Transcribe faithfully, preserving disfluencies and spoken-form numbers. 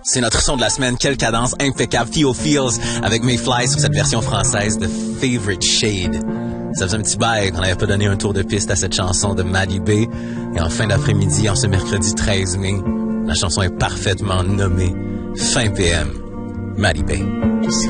C'est notre son de la semaine. Quelle cadence impeccable. Theo Fields avec Mayfly sur cette version française de Favorite Shade. Ça faisait un petit bail qu'on n'avait pas donné un tour de piste à cette chanson de Maddie B. Et en fin d'après-midi, en ce mercredi treize mai, la chanson est parfaitement nommée Fin P M. Maddie B.